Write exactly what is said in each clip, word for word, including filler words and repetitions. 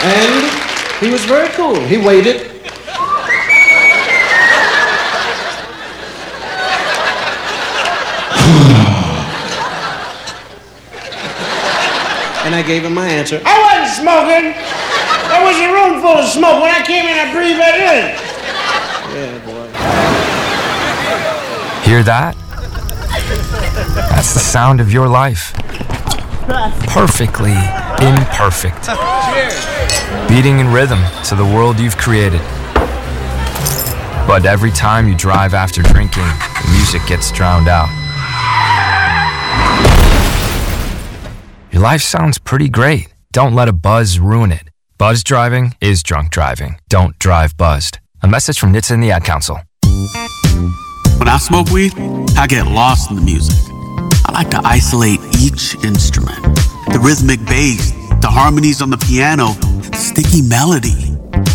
And he was very cool. He waited. And I gave him my answer. I wasn't smoking. There was a room full of smoke. When I came in, I breathed that in. Yeah, boy. Hear that? That's the sound of your life. Perfectly imperfect. Beating in rhythm to the world you've created. But every time you drive after drinking, the music gets drowned out. Your life sounds pretty great. Don't let a buzz ruin it. Buzz driving is drunk driving. Don't drive buzzed. A message from N H T S A and the Ad Council. When I smoke weed, I get lost in the music. I like to isolate each instrument. The rhythmic bass, the harmonies on the piano, the sticky melody.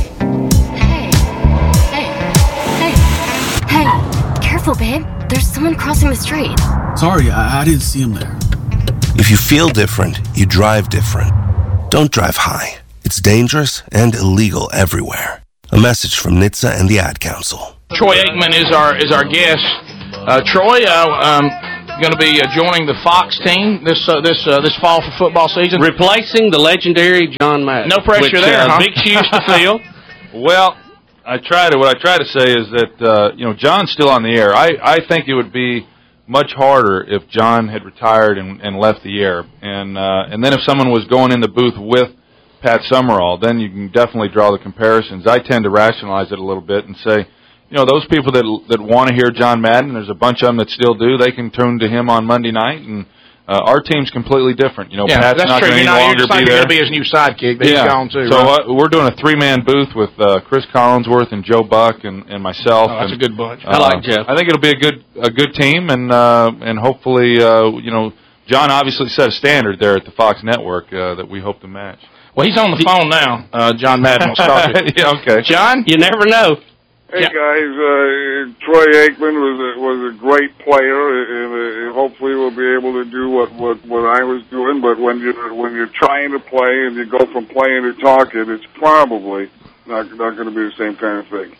Hey, hey, hey, hey, careful, babe. There's someone crossing the street. Sorry, I, I didn't see him there. If you feel different, you drive different. Don't drive high. It's dangerous and illegal everywhere. A message from N H T S A and the Ad Council. Troy Aikman is our is our guest. Uh, Troy, uh, um, going to be uh, joining the Fox team this uh, this uh, this fall for football season, replacing the legendary John Madden. No pressure which, there, uh, huh? Big shoes to fill. Well, I try to. What I try to say is that uh, you know John's still on the air. I I think it would be much harder if John had retired and, and left the air, and uh, and then if someone was going in the booth with Pat Summerall, then you can definitely draw the comparisons. I tend to rationalize it a little bit and say, you know, those people that that want to hear John Madden, there's a bunch of them that still do. They can tune to him on Monday night, and uh, our team's completely different. You know, yeah, Pat's that's not true. going to You're any not, longer you're just be not there. going to be his new sidekick. But yeah. He's gone too. So right? uh, we're doing a three-man booth with uh, Chris Collinsworth and Joe Buck and, and myself. Oh, that's and, a good bunch. Uh, I like Jeff. I think it'll be a good a good team, and uh, and hopefully, uh, you know, John obviously set a standard there at the Fox Network uh, that we hope to match. Well, he's on the phone now. Uh, John Madden will start it. Yeah, okay. John, you never know. Hey yeah. guys, uh, Troy Aikman was a, was a great player, and uh, hopefully we'll be able to do what, what, what I was doing. But when you're when you're trying to play and you go from playing to talking, it's probably not not going to be the same kind of thing.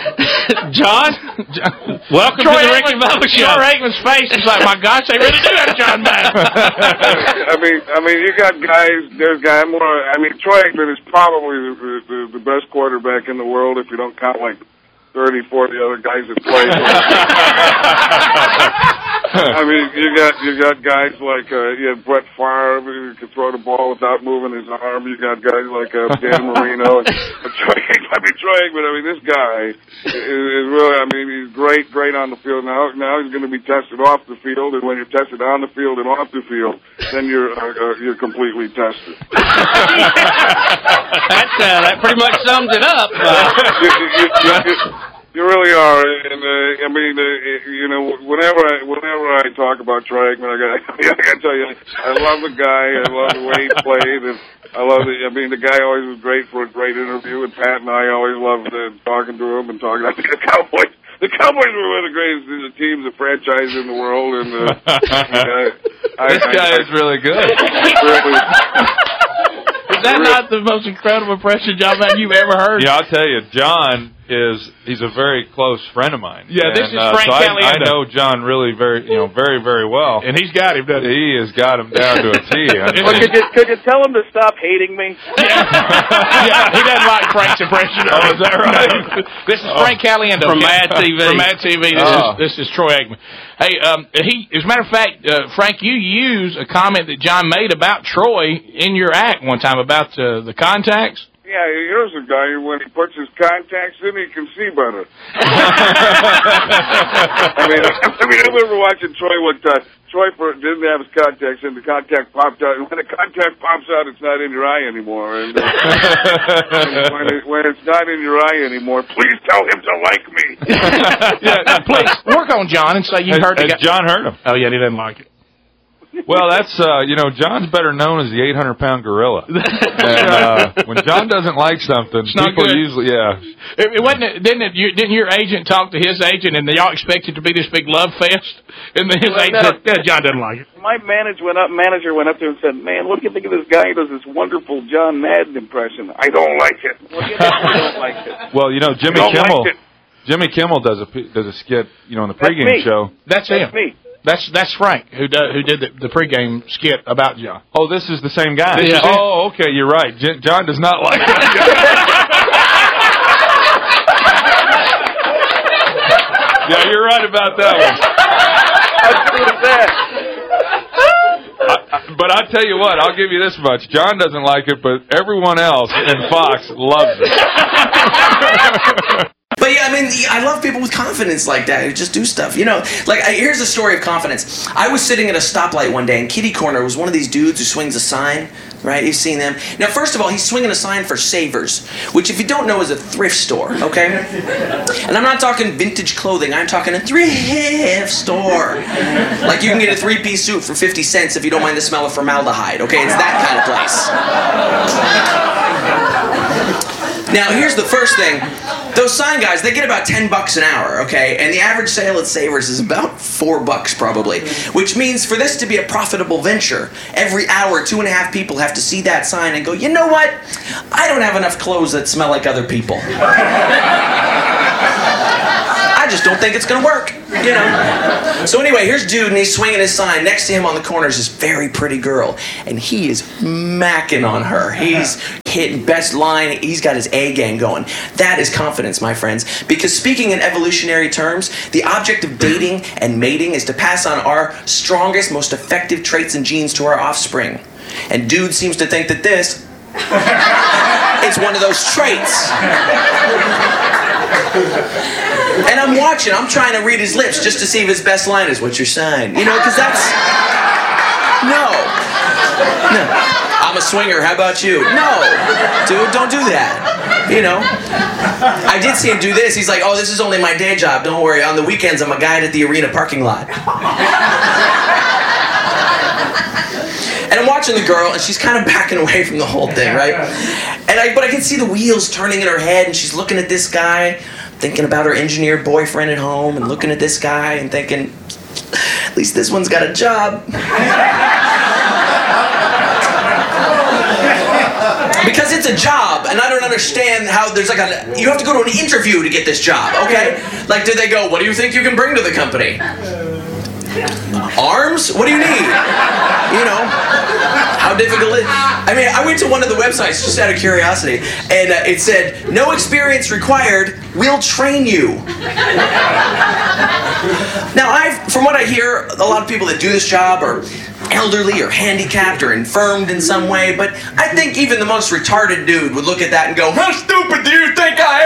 John, John, welcome Troy to the Aikman, Ricky Bubba Show. Troy Aikman's face is like, my gosh, they really do have John Madden. I mean, I mean, you got guys. There's guys more. I mean, Troy Aikman is probably the, the, the best quarterback in the world if you don't count like thirty, forty other guys that play. I mean, you got you got guys like uh, you have Brett Favre who can throw the ball without moving his arm. You got guys like uh, Dan Marino. And, and Troy, I mean, Troy Aikman. I mean, this guy is, is really. I mean, he's great, great on the field. Now, now he's going to be tested off the field, and when you're tested on the field and off the field, then you're uh, uh, you're completely tested. That's uh, that pretty much sums it up. Uh, you, you, you, you, You really are, and uh, I mean, uh, you know, whenever I, whenever I talk about Troy Aikman, I got, I got to tell you, I love the guy, I love the way he played, and I love the. I mean, the guy always was great for a great interview, and Pat and I always loved uh, talking to him and talking. I think the Cowboys, the Cowboys were one of the greatest the teams, the franchise in the world, and uh, I, this I, guy I, is really good. Really, Is that not the most incredible impression, John Madden, you've ever heard? Yeah, I'll tell you, John is he's a very close friend of mine. Yeah, this and, is uh, Frank so I, Caliendo. I know John really very, you know, very, very well. And he's got him, doesn't he? He has got him down to a T. I mean, Well, could you could you tell him to stop hating me? Yeah, he doesn't like Frank's impression. Oh, is that right? This is Frank Caliendo from Mad T V. From Mad T V. This Oh. is this is Troy Aikman. Hey, um, he. As a matter of fact, uh, Frank, you used a comment that John made about Troy in your act one time about uh, the contacts. yeah, here's a guy who, when he puts his contacts in, he can see better. I mean, I mean, I remember watching Troy one time. Troy for, didn't have his contacts in. The contact popped out. And when the contact pops out, it's not in your eye anymore. And, uh, and when, it, when it's not in your eye anymore, please tell him to like me. Yeah, please work on John and say you Has- heard the has guy. John heard him? Oh yeah, he doesn't like it. Well, that's, uh, you know, John's better known as the eight hundred pound gorilla. And, uh, when John doesn't like something, not people good. usually, yeah. It, it wasn't. It, didn't it? You, didn't your agent talk to his agent, and they all expected to be this big love fest? And then his Well, agent no. said, "Yeah, John doesn't like it." My manager went up. Manager went up there and said, "Man, what do you think of this guy who does this wonderful John Madden impression?" I don't like it. What do you think? I don't like it. Well, you know, Jimmy Don't like Kimmel. it. Jimmy Kimmel does a p- does a skit, you know, in the That's pregame me. show. That's, That's him. me. That's that's Frank who do, who did the, the pregame skit about John. Oh, this is the same guy. This is him. Oh, okay, you're right. J- John does not like that. Yeah, you're right about that one. How true is that? I, I, but I tell you what, I'll give you this much. John doesn't like it, but everyone else in Fox loves it. But yeah, I mean, I love people with confidence like that who just do stuff. You know, like, I, here's a story of confidence. I was sitting at a stoplight one day, and Kitty Corner was one of these dudes who swings a sign, right? You've seen them. Now, first of all, he's swinging a sign for Savers, which, if you don't know, is a thrift store, okay? And I'm not talking vintage clothing. I'm talking a thrift store. Like, you can get a three-piece suit for fifty cents if you don't mind the smell of formaldehyde, okay? It's that kind of place. Now, here's the first thing. Those sign guys, they get about ten bucks an hour, okay? And the average sale at Savers is about four bucks probably. Which means for this to be a profitable venture, every hour, two and a half people have to see that sign and go, you know what? I don't have enough clothes that smell like other people. I just don't think it's gonna work, you know? So anyway, here's dude, and he's swinging his sign. Next to him on the corner is this very pretty girl, and he is macking on her. He's hitting best line. He's got his A gang going. That is confidence, my friends. Because speaking in evolutionary terms, the object of dating and mating is to pass on our strongest, most effective traits and genes to our offspring. And dude seems to think that this is one of those traits. And I'm watching, I'm trying to read his lips just to see if his best line is, what's your sign? You know, because that's... No. No. I'm a swinger, how about you? No. Dude, don't do that. You know? I did see him do this. He's like, oh, this is only my day job. Don't worry. On the weekends, I'm a guide at the arena parking lot. And I'm watching the girl, and she's kind of backing away from the whole thing, right? And I, but I can see the wheels turning in her head, and she's looking at this guy, thinking about her engineer boyfriend at home, and looking at this guy and thinking, at least this one's got a job. Because it's a job, and I don't understand how there's like a, you have to go to an interview to get this job, okay? Like, do they go, what do you think you can bring to the company? Arms? What do you need? You know, how difficult is it? I mean, I went to one of the websites just out of curiosity, and uh, it said, no experience required, we'll train you. Now, I've, from what I hear, a lot of people that do this job are elderly or handicapped or infirmed in some way, but I think even the most retarded dude would look at that and go, how stupid do you think I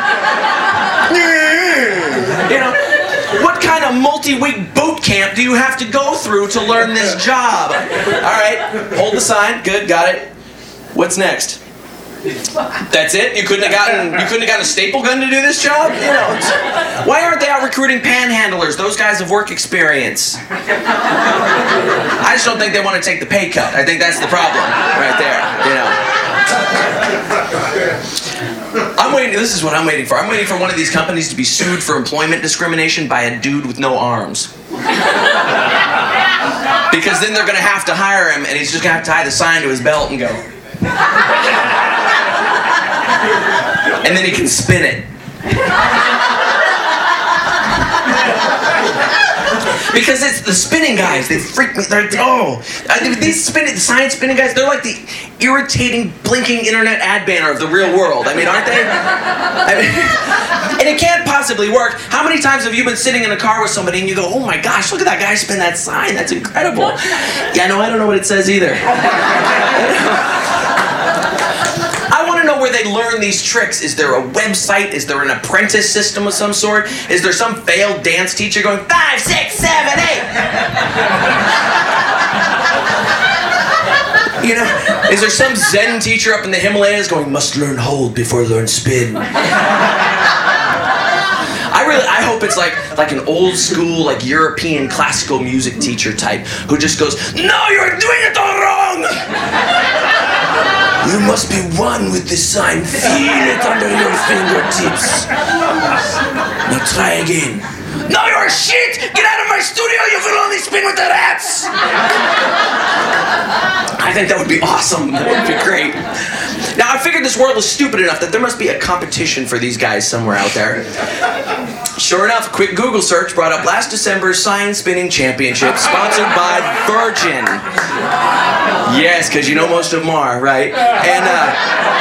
am? You know? What kind of multi-week boot camp do you have to go through to learn this job? All right, hold the sign. Good, got it. What's next? That's it? You couldn't have gotten you couldn't have gotten a staple gun to do this job? You know, it's, why aren't they out recruiting panhandlers? Those guys have work experience. I just don't think they want to take the pay cut. I think that's the problem right there. You know. I'm waiting. This is what I'm waiting for. I'm waiting for one of these companies to be sued for employment discrimination by a dude with no arms. Because then they're going to have to hire him, and he's just going to have to tie the sign to his belt and go. And then he can spin it. Because it's the spinning guys. They freak me. They're, oh, these spinning, the sign spinning guys. They're like the irritating, blinking internet ad banner of the real world. I mean, aren't they? I mean, and it can't possibly work. How many times have you been sitting in a car with somebody and you go, "Oh my gosh, look at that guy spin that sign. That's incredible." Yeah, no, I don't know what it says either. I want to know where they learn these tricks. Is there a website? Is there an apprentice system of some sort? Is there some failed dance teacher going, five, six, seven, eight? You know, is there some Zen teacher up in the Himalayas going, must learn hold before learn spin? I really, I I hope it's like like an old school, like European classical music teacher type who just goes, "No, you're doing it all wrong! You must be one with the sign. Feel it under your fingertips. Now try again. No, you're shit! Get out of my studio, you will only spin with the rats! I think that would be awesome. That would be great. Now, I figured this world was stupid enough that there must be a competition for these guys somewhere out there. Sure enough, a quick Google search brought up last December's Sign Spinning Championship, sponsored by Virgin. Yes, because you know most of them are, right? And, uh...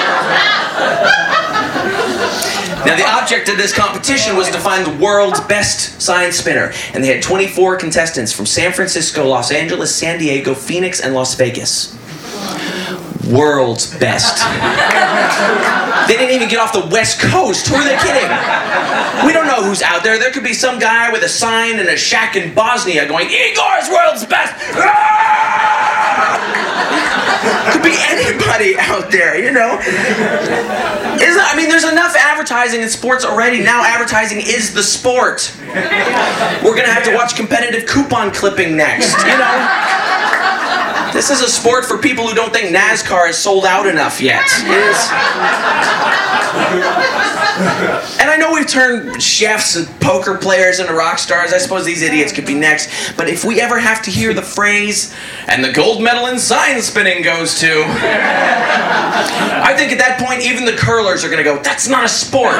Now, the object of this competition was to find the world's best sign spinner, and they had twenty-four contestants from San Francisco, Los Angeles, San Diego, Phoenix, and Las Vegas. World's best. They didn't even get off the West Coast. Who are they kidding? We don't know who's out there. There could be some guy with a sign in a shack in Bosnia going, "Igor's world's best!" Could be anybody out there, you know? Isn't, I mean, there's enough advertising in sports already. Now advertising is the sport. We're going to have to watch competitive coupon clipping next, you know? This is a sport for people who don't think NASCAR is sold out enough yet. It is. And I know we've turned chefs and poker players into rock stars. I suppose these idiots could be next. But if we ever have to hear the phrase, "and the gold medal in sign spinning goes to," I think at that point even the curlers are going to go, "That's not a sport."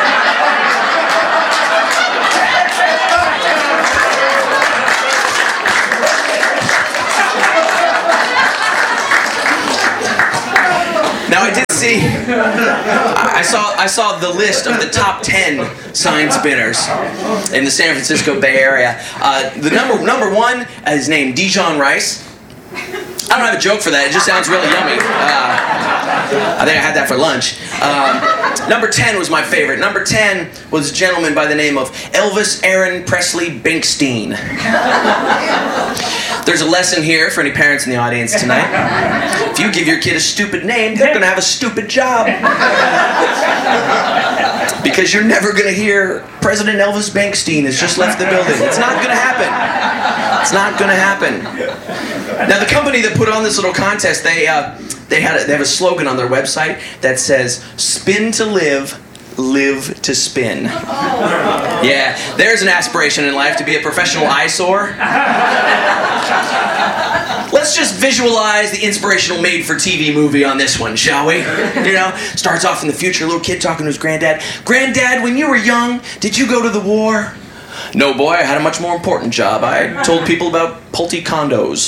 Now I did see, I saw I saw the list of the top ten sign spinners in the San Francisco Bay Area. Uh, the number number one is named Dijon Rice. I don't have a joke for that. It just sounds really yummy. Uh, I think I had that for lunch. Um, number ten was my favorite. Number ten was a gentleman by the name of Elvis Aaron Presley Binkstein. There's a lesson here for any parents in the audience tonight. If you give your kid a stupid name, they're going to have a stupid job. Because you're never going to hear President Elvis Binkstein has just left the building. It's not going to happen. It's not going to happen. Now, the company that put on this little contest, they uh, they had a, they have a slogan on their website that says, "Spin to live, live to spin." Yeah, there's an aspiration in life, to be a professional eyesore. Let's just visualize the inspirational made-for-T V movie on this one, shall we? You know, starts off in the future, a little kid talking to his granddad. "Granddad, when you were young, did you go to the war?" "No, boy, I had a much more important job. I told people about Pulte condos."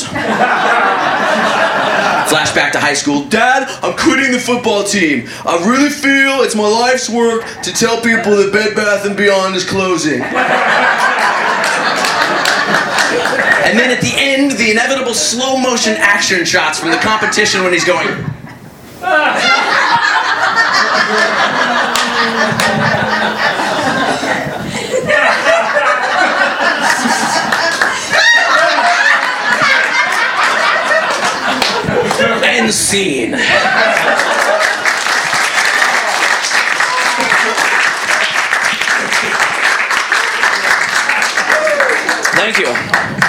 Flashback to high school. "Dad, I'm quitting the football team. I really feel it's my life's work to tell people that Bed Bath and Beyond is closing." And then at the end, the inevitable slow motion action shots from the competition when he's going. End scene. Thank you.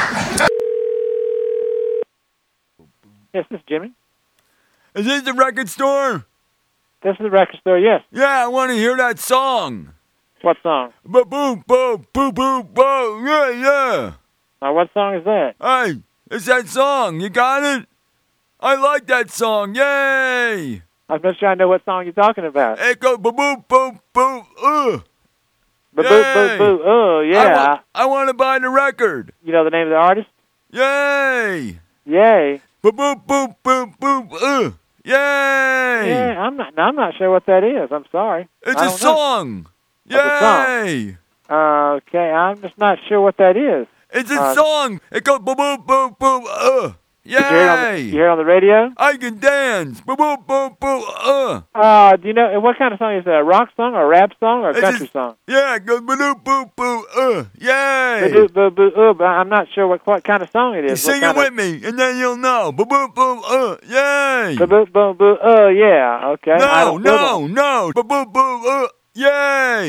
Yes, this is Jimmy. Is this the record store? This is the record store, yes. Yeah, I want to hear that song. What song? Ba boom, boo, boo, boo, boo. Yeah, yeah. Now, what song is that? Hey, it's that song. You got it? I like that song. Yay! I'm just trying to know what song you're talking about. It goes ba boom, boom, boom, uh. Ba boo, boo, boo. Oh, yeah. I, wa- I want to buy the record. You know the name of the artist? Yay! Yay. Boom, boom, boom, boom, boom, uh. Yay! Yeah, I'm not. I'm not sure what that is. I'm sorry. It's I a don't song. know. Yay! Uh, okay, I'm just not sure what that is. It's a uh, song. It goes boom, boom, boom, boom, uh. Yay! Did you hear it on the, you hear it on the radio? I can dance. Boom, boom, boom, boom, uh. Uh, do you know and what kind of song is that? A rock song, or a rap song, or a It's country just- song? Yeah, it goes boom, boom, boom, uh. Yay! Boo, boo, boo, uh, but I'm not sure what, what kind of song it You is. sing what it kind with me, and then you'll know. Boom, boom, boom, uh. Yay! Boo, boo, boo, boo, uh, yeah, okay. I No, don't know no, no. Boom, boom, boom, uh. Yay!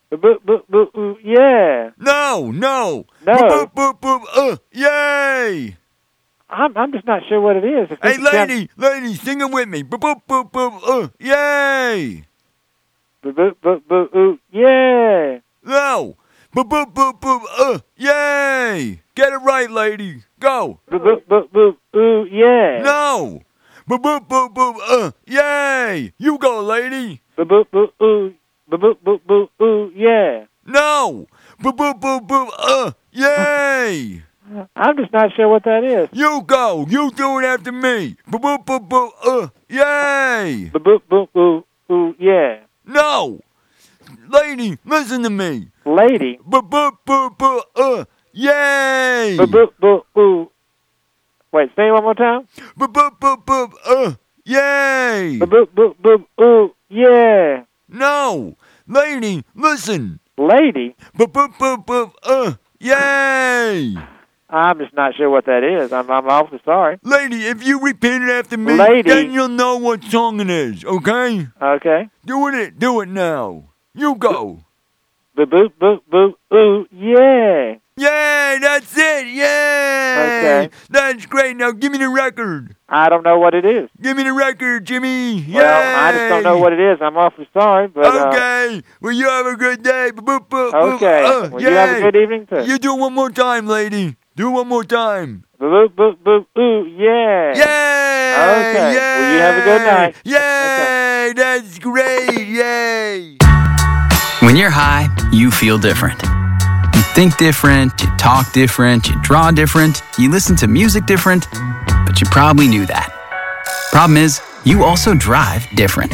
Boop, boop, boop, ooh, yeah. No, no. No. Boop, boop, boop, boop, uh, yay. I'm, I'm just not sure what it is. If Hey, this is sound- lady, lady, sing it with me. Boop, boop, boop, boop, uh, yay. Boop, boop, boop, boop, ooh, yeah. No. Boop, boop, boop, boop, uh, yay. Get it right, lady. Go. Boop, boop, boop, boop, ooh, yeah. No. Boop, boop, boop, boop, uh, yay. You go, lady. Boop, boop, boop, ooh, boop, boop, boop, boop, ooh, yeah. No. Boop, boop, boop, boop, uh, yay. I'm just not sure what that is. You go. You do it after me. Boop, boop, boop, boop, uh, yay. Boop, boop, boop, ooh, ooh, yeah. No. Lady, listen to me. Lady. Boop, boop, boop, boop, uh, yay. Boop, boop, boop, ooh. Wait, say it one more time. Boop, boop, boop, boop, uh, yay. Boop, boop, boop, boop, ooh, yeah. No. Lady, listen. Lady? Boop, boop, boop, boop, uh, yay. I'm just not sure what that is. I'm, I'm awfully sorry. Lady, if you repeat it after me, Lady. then you'll know what song it is, okay? Okay. Do it, do it now. You go. Boop, boop, boop, boop, ooh, yeah. Yay, that's it, yay. Okay. That's great. Now give me the record. I don't know what it is. Give me the record, Jimmy. Yay. Well, I just don't know what it is. I'm awfully sorry, but uh, Okay. Well, you have a good day. Boop, boop, boop, boop. okay. Uh, Well, you have a yay. good evening too. You do it one more time, lady. Do it one more time. Boop, boop, boop, boop, ooh, yeah. Yay. Okay. Yay. Well, you have a good night. Yay. That's great. Yay. When you're high, you feel different. You think different, you talk different, you draw different, you listen to music different, but you probably knew that. Problem is, you also drive different.